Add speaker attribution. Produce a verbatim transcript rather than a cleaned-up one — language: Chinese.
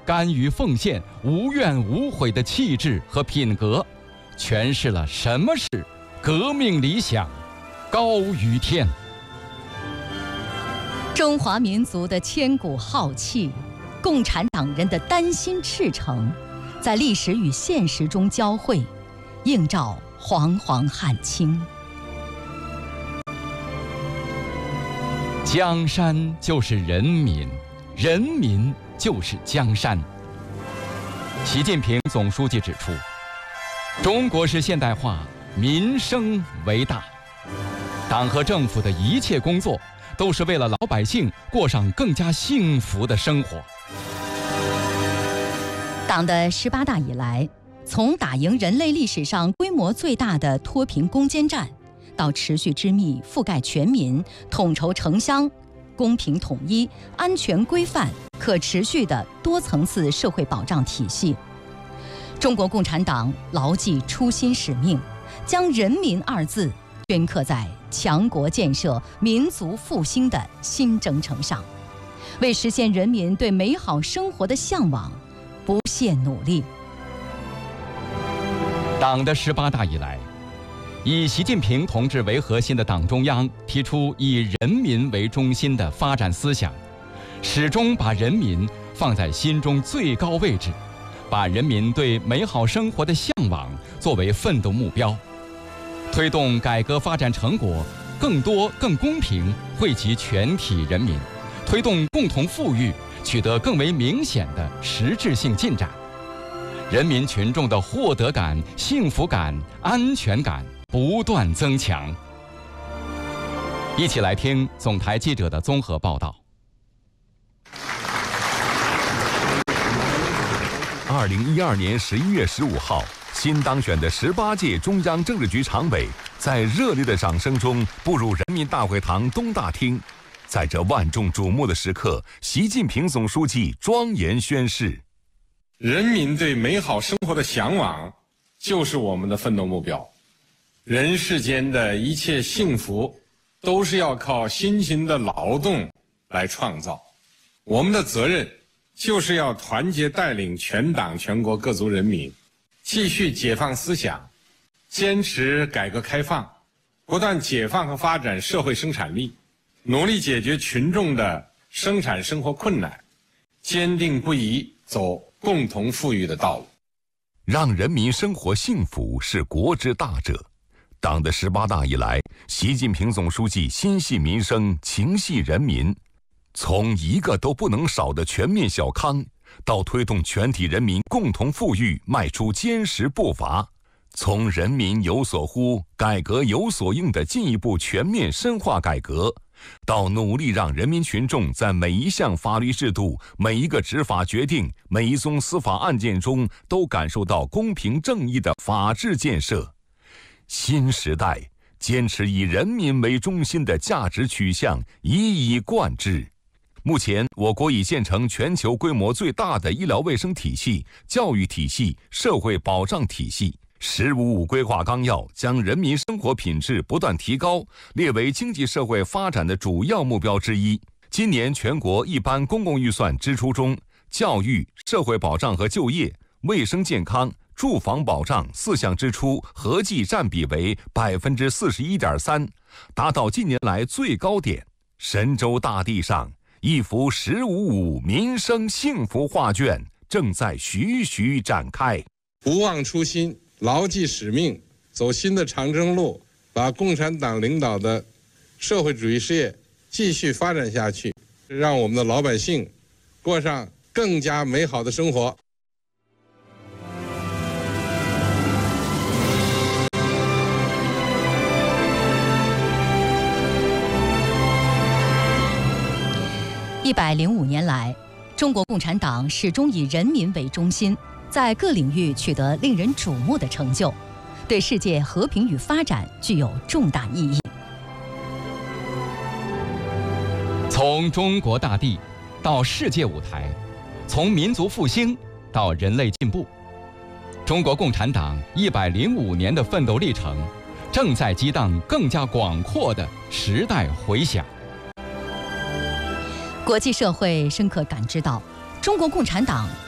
Speaker 1: 甘于奉献、无怨无悔的气质和品格，诠释了什么是革命理想高于天。
Speaker 2: 中华民族的千古浩气，共产党人的丹心赤诚，在历史与现实中交汇，映照煌煌汉卿。
Speaker 1: 江山就是人民，人民就是江山。习近平总书记指出，中国式现代化，民生为大，党和政府的一切工作都是为了老百姓过上更加幸福的生活。
Speaker 2: 党的十八大以来，从打赢人类历史上规模最大的脱贫攻坚战，到持续织密覆盖全民、统筹城乡、公平统一、安全规范、可持续的多层次社会保障体系，中国共产党牢记初心使命，将人民二字镌刻在强国建设、民族复兴的新征程上，为实现人民对美好生活的向往不懈努力。
Speaker 1: 党的十八大以来，以习近平同志为核心的党中央提出以人民为中心的发展思想，始终把人民放在心中最高位置，把人民对美好生活的向往作为奋斗目标，推动改革发展成果更多更公平惠及全体人民，推动共同富裕取得更为明显的实质性进展，人民群众的获得感、幸福感、安全感不断增强。一起来听总台记者的综合报道。
Speaker 3: 二零一二年十一月十五号，新当选的十八届中央政治局常委在热烈的掌声中步入人民大会堂东大厅。在这万众瞩目的时刻，习近平总书记庄严宣誓：
Speaker 4: 人民对美好生活的向往就是我们的奋斗目标。人世间的一切幸福都是要靠辛勤的劳动来创造，我们的责任就是要团结带领全党全国各族人民，继续解放思想，坚持改革开放，不断解放和发展社会生产力，努力解决群众的生产生活困难，坚定不移走共同富裕的道路。
Speaker 3: 让人民生活幸福是国之大者。党的十八大以来，习近平总书记心系民生，情系人民，从一个都不能少的全面小康，到推动全体人民共同富裕迈出坚实步伐，从人民有所呼、改革有所应的进一步全面深化改革，到努力让人民群众在每一项法律制度、每一个执法决定、每一宗司法案件中都感受到公平正义的法治建设。新时代坚持以人民为中心的价值取向一以贯之。目前，我国已建成全球规模最大的医疗卫生体系、教育体系、社会保障体系。十五五规划纲要将人民生活品质不断提高列为经济社会发展的主要目标之一。今年全国一般公共预算支出中，教育、社会保障和就业、卫生健康、住房保障四项支出合计占比为百分之四十一点三，达到近年来最高点。神州大地上，一幅“十五五”民生幸福画卷正在徐徐展开。
Speaker 5: 不忘初心，牢记使命，走新的长征路，把共产党领导的社会主义事业继续发展下去，让我们的老百姓过上更加美好的生活。
Speaker 2: 一百零五年来，中国共产党始终以人民为中心，在各领域取得令人瞩目的成就，对世界和平与发展具有重大意义。
Speaker 1: 从中国大地到世界舞台，从民族复兴到人类进步，中国共产党一百零五年的奋斗历程，正在激荡更加广阔的时代回响。
Speaker 2: 国际社会深刻感知到，中国共产党